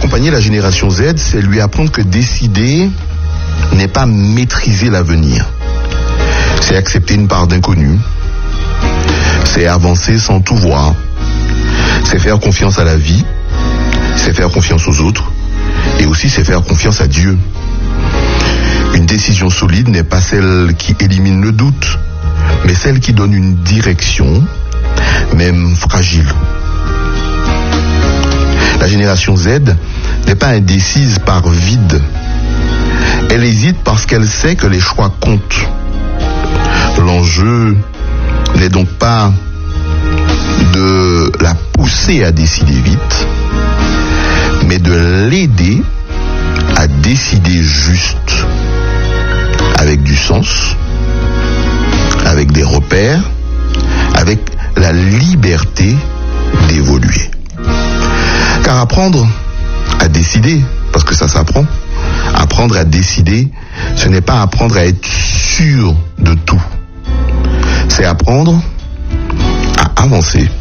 accompagner la génération Z, c'est lui apprendre que décider n'est pas maîtriser l'avenir. C'est accepter une part d'inconnu. C'est avancer sans tout voir. C'est faire confiance à la vie. C'est faire confiance aux autres. Et aussi, c'est faire confiance à Dieu. Une décision solide n'est pas celle qui élimine le doute, mais celle qui donne une direction, même fragile. La génération Z n'est pas indécise par vide. Elle hésite parce qu'elle sait que les choix comptent. L'enjeu n'est donc pas de la pousser à décider vite, mais de l'aider à décider juste, avec du sens, avec des repères, avec la liberté d'évoluer. Car apprendre à décider, parce que ça s'apprend, apprendre à décider, ce n'est pas apprendre à être sûr de tout. C'est apprendre à avancer